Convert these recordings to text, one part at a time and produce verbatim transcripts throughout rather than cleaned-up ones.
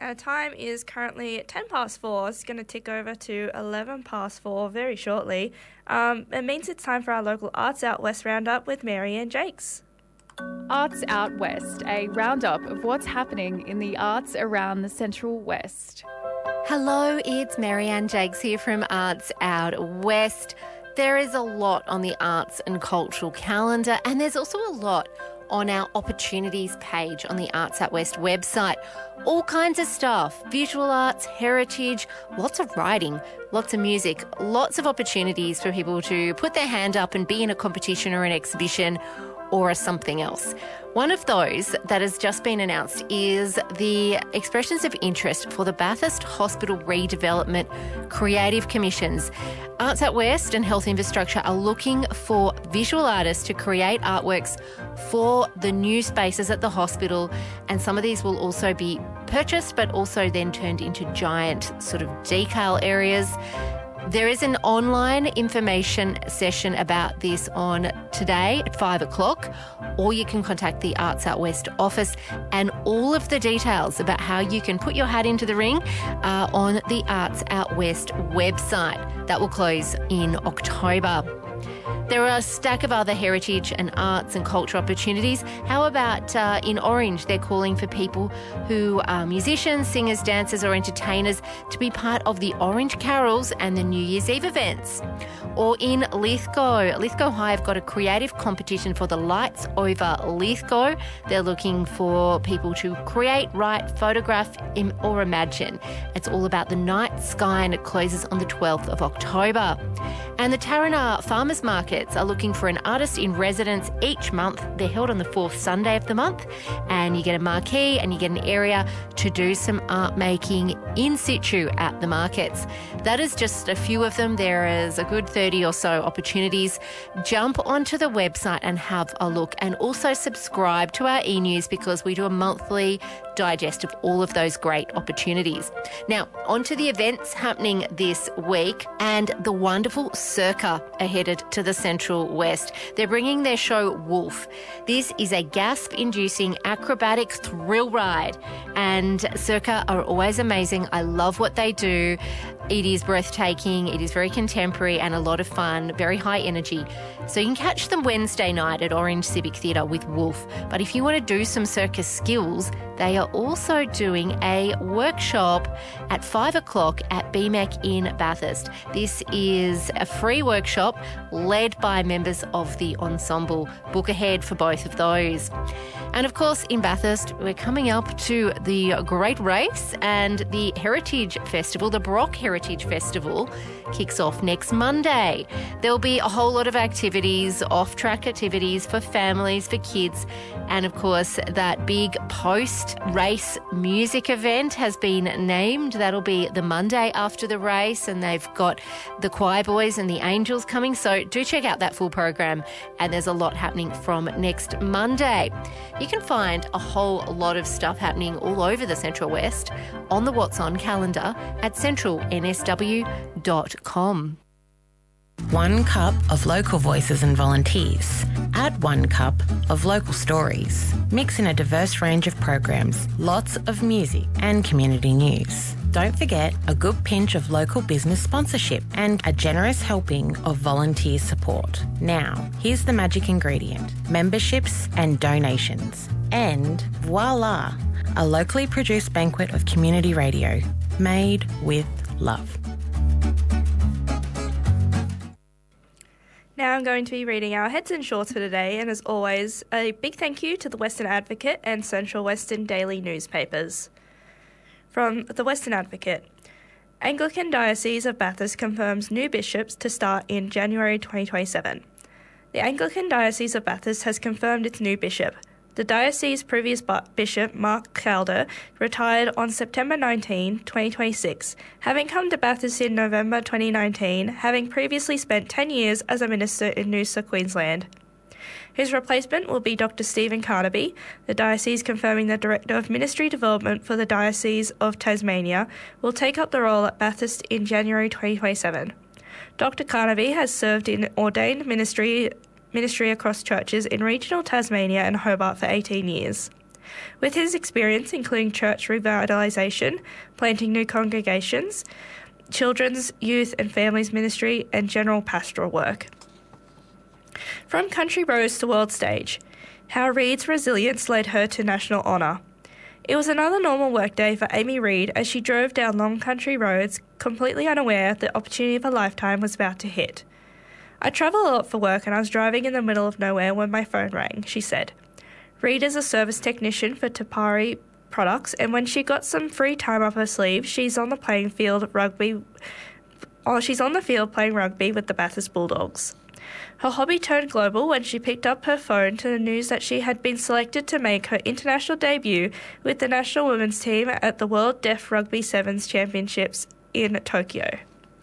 Our time is currently ten past four. It's going to tick over to eleven past four very shortly. Um, it means it's time for our local Arts Out West roundup with Marianne Jakes. Arts Out West, a roundup of what's happening in the arts around the Central West. Hello, it's Marianne Jakes here from Arts Out West. There is a lot on the arts and cultural calendar, and there's also a lot on our opportunities page on the Arts Out West website. All kinds of stuff, visual arts, heritage, lots of writing, lots of music, lots of opportunities for people to put their hand up and be in a competition or an exhibition or something else. One of those that has just been announced is the expressions of interest for the Bathurst Hospital Redevelopment Creative Commissions. Arts Out West and Health Infrastructure are looking for visual artists to create artworks for the new spaces at the hospital, and some of these will also be purchased but also then turned into giant sort of decal areas. There is an online information session about this on today at five o'clock, or you can contact the Arts Out West office, and all of the details about how you can put your hat into the ring are on the Arts Out West website. That will close in October. There are a stack of other heritage and arts and culture opportunities. How about uh, in Orange, they're calling for people who are musicians, singers, dancers or entertainers to be part of the Orange Carols and the New Year's Eve events. Or in Lithgow, Lithgow High have got a creative competition for the Lights Over Lithgow. They're looking for people to create, write, photograph im- or imagine. It's all about the night sky, and it closes on the twelfth of October. And the Tarana Farmers Markets are looking for an artist in residence each month. They're held on the fourth Sunday of the month, and you get a marquee and you get an area to do some art making in situ at the markets. That is just a few of them. There is a good thirty or so opportunities. Jump onto the website and have a look, and also subscribe to our e-news because we do a monthly digest of all of those great opportunities. Now, onto the events happening this week, and the wonderful Circa are headed to the Central West. They're bringing their show Wolf. This is a gasp-inducing acrobatic thrill ride, and Circa are always amazing. I love what they do. It is breathtaking, it is very contemporary and a lot of fun, very high energy. So you can catch them Wednesday night at Orange Civic Theatre with Wolf. But if you want to do some circus skills, they are also doing a workshop at five o'clock at B M E C in Bathurst. This is a free workshop led by members of the ensemble. Book ahead for both of those. And of course, in Bathurst, we're coming up to the Great Race, and the Heritage Festival, the Baroque Heritage Festival, kicks off next Monday. There'll be a whole lot of activities, off-track activities for families, for kids, and of course, that big post-race music event has been named. That'll be the Monday after the race, and they've got the Choir Boys and the Angels coming, so do check out that full program, and there's a lot happening from next Monday. You can find a whole lot of stuff happening all over the Central West on the What's On calendar at central n s w dot com. One cup of local voices and volunteers. Add one cup of local stories. Mix in a diverse range of programs, lots of music and community news. Don't forget a good pinch of local business sponsorship and a generous helping of volunteer support. Now, here's the magic ingredient: memberships and donations. And voila, a locally produced banquet of community radio made with love. Now I'm going to be reading our heads and shorts for today, and as always, a big thank you to the Western Advocate and Central Western Daily newspapers. From the Western Advocate, Anglican Diocese of Bathurst confirms new bishops to start in January twenty twenty-seven. The Anglican Diocese of Bathurst has confirmed its new bishop. The diocese's previous bishop, Mark Calder, retired on September nineteenth, twenty twenty-six, having come to Bathurst in November twenty nineteen, having previously spent ten years as a minister in Noosa, Queensland. His replacement will be Doctor Stephen Carnaby, the diocese confirming the Director of Ministry Development for the Diocese of Tasmania will take up the role at Bathurst in January twenty twenty-seven. Doctor Carnaby has served in ordained ministry ministry across churches in regional Tasmania and Hobart for eighteen years. With his experience including church revitalisation, planting new congregations, children's, youth and families ministry, and general pastoral work. From country roads to world stage, how Reid's resilience led her to national honour. It was another normal workday for Amy Reid as she drove down long country roads, completely unaware the opportunity of a lifetime was about to hit. I travel a lot for work and I was driving in the middle of nowhere when my phone rang, she said. Reid is a service technician for Tapari Products, and when she got some free time up her sleeve, she's on the playing field rugby. Oh, she's on the field playing rugby with the Bathurst Bulldogs. Her hobby turned global when she picked up her phone to the news that she had been selected to make her international debut with the national women's team at the World Deaf Rugby Sevens Championships in Tokyo.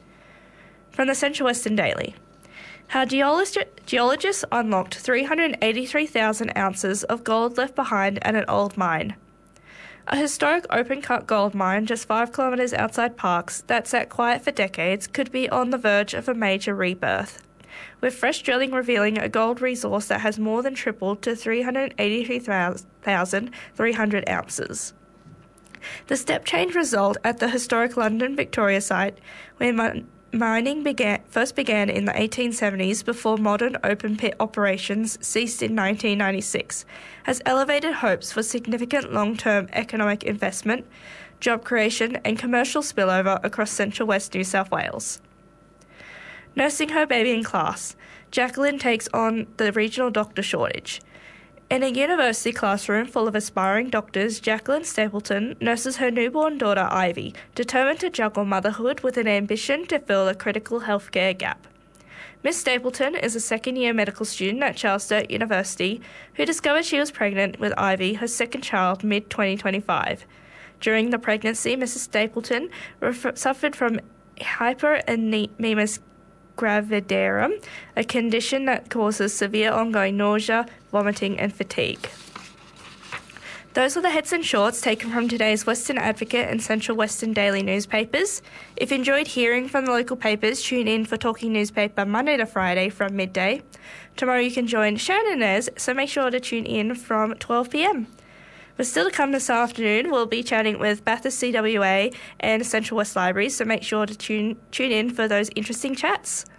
From the Central Western Daily. How geolog- geologists unlocked three hundred eighty-three thousand ounces of gold left behind at an old mine. A historic open-cut gold mine just five kilometres outside Parkes that sat quiet for decades could be on the verge of a major rebirth, with fresh drilling revealing a gold resource that has more than tripled to three hundred eighty-three thousand three hundred ounces. The step-change result at the historic London Victoria site, where min- mining began, first began in the eighteen seventies before modern open-pit operations ceased in nineteen ninety-six, has elevated hopes for significant long-term economic investment, job creation and commercial spillover across Central West New South Wales. Nursing her baby in class, Jacqueline takes on the regional doctor shortage. In a university classroom full of aspiring doctors, Jacqueline Stapleton nurses her newborn daughter Ivy, determined to juggle motherhood with an ambition to fill a critical healthcare gap. Miss Stapleton is a second-year medical student at Charles Sturt University who discovered she was pregnant with Ivy, her second child, mid twenty twenty-five. During the pregnancy, Missus Stapleton ref- suffered from hyperemesis gravidarum, a condition that causes severe ongoing nausea, vomiting and fatigue. Those were the heads and shorts taken from today's Western Advocate and Central Western Daily newspapers. If you enjoyed hearing from the local papers, tune in for Talking Newspaper Monday to Friday from midday. Tomorrow you can join Sharon and Nez, so make sure to tune in from twelve p.m. But still to come this afternoon, we'll be chatting with Bathurst C W A and Central West Libraries, so make sure to tune tune in for those interesting chats.